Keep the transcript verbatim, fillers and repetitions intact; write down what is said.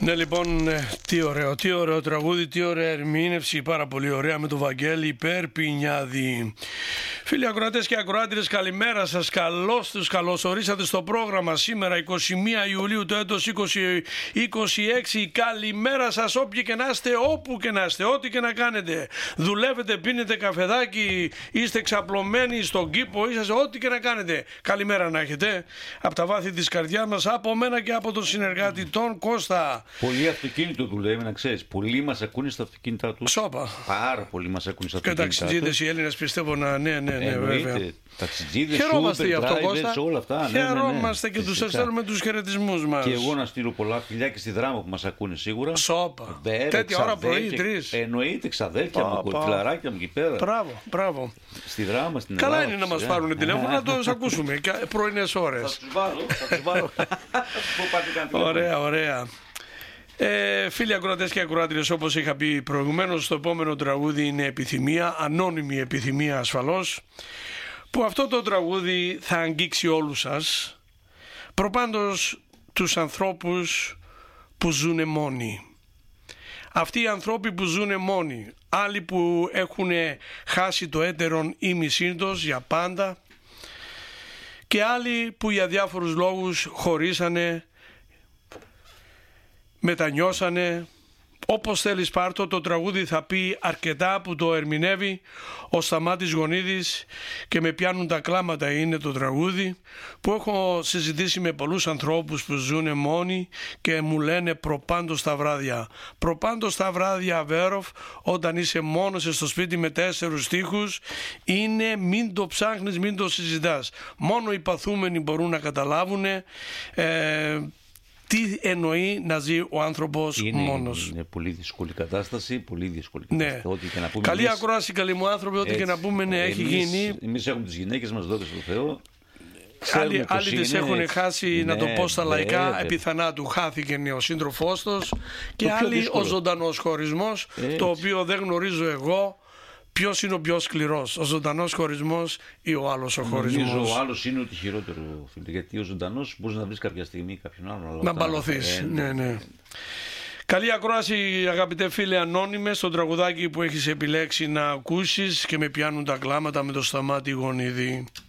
Ναι, λοιπόν, τι ωραίο, τι ωραίο τραγούδι, τι ωραία ερμήνευση, πάρα πολύ ωραία με το Βαγγέλη Περπινιάδη. Φίλοι ακροατές και ακροάτριες, καλημέρα σας, καλώς τους καλώς ορίσατε στο πρόγραμμα σήμερα εικοστή πρώτη Ιουλίου του έτος είκοσι είκοσι έξι. Καλημέρα σας όποιοι και να είστε, όπου και να είστε, ό,τι και να κάνετε. Δουλεύετε, πίνετε καφεδάκι, είστε ξαπλωμένοι στον κήπο, είσαστε, ό,τι και να κάνετε. Καλημέρα να έχετε από τα βάθη της καρδιάς μας, από μένα και από τον συνεργάτη τον Κώστα. Πολλοί αυτοκίνητο δουλεύει, να ξέρεις. Πολλοί μας ακούνε στα αυτοκίνητά τους. Σόπα. Πάρα πολλοί μας ακούνε στα και αυτοκίνητά τους. Και ταξιτζίδες οι Έλληνες πιστεύω να. Ναι, ναι, ναι, εννοείται. βέβαια. Ταξιτζίδες, χαιρόμαστε γι' αυτό, super Κώστα. drivers, όλα αυτά. Ναι, Χαιρόμαστε ναι, και ναι. τους Φυσικά. στέλνουμε τους χαιρετισμούς μας. Και εγώ να στείλω πολλά φιλιά και στη Δράμα που μας ακούνε σίγουρα. Σόπα. Βέβαια, Τέτοια ώρα ξαδέρφια, πρωί, τρεις. Εννοείται, ξαδέρφια μου, Πα, πα. φιλαράκια μου εκεί πέρα. Μπράβο, μπράβο. Στη Δράμα, στην Καλά Ελλάδα. είναι να μας φυσικά. πάρουν τηλέφωνο να τους ακούσουμε και πρωινές Θα ώρες. τους βάλω, θα τους βάλω. Πού πάτε κανένα τηλέφωνο. Ωραία, ωραία. Ε, φίλοι ακροατές και ακροάτριες, όπως είχα πει προηγουμένως, το επόμενο τραγούδι είναι επιθυμία, ανώνυμη επιθυμία ασφαλώς, που αυτό το τραγούδι θα αγγίξει όλους σας, προπάντως τους ανθρώπους που ζουνε μόνοι. Αυτοί οι άνθρωποι που ζουνε μόνοι, άλλοι που έχουν χάσει το έτερον ήμισήν τους για πάντα και άλλοι που για διάφορους λόγους χωρίσανε, μετανιώσανε. Όπως θέλεις πάρτο, το τραγούδι θα πει αρκετά που το ερμηνεύει ο Σταμάτης Γονίδης και με πιάνουν τα κλάματα είναι το τραγούδι που έχω συζητήσει με πολλούς ανθρώπους που ζουν μόνοι και μου λένε προπάντως τα βράδια. Προπάντως τα βράδια, Βέροφ, όταν είσαι μόνος στο σπίτι με τέσσερους στίχους, είναι μην το ψάχνεις, μην το συζητάς. Μόνο οι παθούμενοι μπορούν να καταλάβουν ε, τι εννοεί να ζει ο άνθρωπος είναι, μόνος. Είναι πολύ δύσκολη κατάσταση, πολύ δύσκολη Ναι. κατάσταση. Ό,τι και να πούμε Καλή εμείς, ακρόαση, καλή μου άνθρωποι, ό,τι και να πούμε ναι, έχει εμείς, γίνει. Εμείς έχουμε τις γυναίκες μας, δόξα τω Θεώ. Άλλοι, άλλοι τις έχουν χάσει, ναι, να το πω στα λαϊκά, βέβαια. επί θανάτου χάθηκε ο σύντροφός τους και Το πιο άλλοι δύσκολο. ο ζωντανός χωρισμός, Έτσι. το οποίο δεν γνωρίζω εγώ ποιος είναι ο πιο σκληρός, ο ζωντανός χωρισμός ή ο άλλος ο χωρισμός. Νομίζω ο άλλος είναι ότι χειρότερο, φίλε, γιατί ο ζωντανός μπορεί να βρει κάποια στιγμή κάποιον άλλον. αλλά Να αυτά- μπαλωθείς, Ε, ναι, ναι. Καλή ακρόαση, αγαπητέ φίλε Ανώνυμε, στο τραγουδάκι που έχεις επιλέξει να ακούσεις και με πιάνουν τα κλάματα με το Σταμάτη Γονίδη.